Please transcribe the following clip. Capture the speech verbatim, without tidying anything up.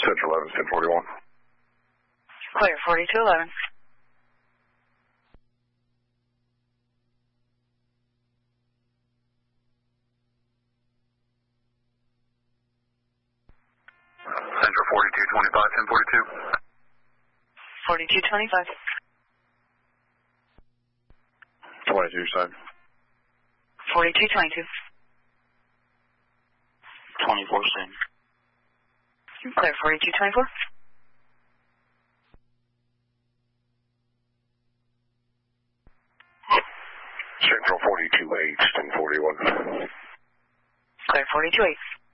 Central eleven, ten forty-one. Clear, forty-two eleven. Central forty-two twenty-five, ten forty-two. forty-two twenty-five. twenty-two, side. forty-two twenty-two. twenty-four, same. Clear, forty-two twenty-four. Central forty-two eight, ten forty-one. Clear, forty-two eight.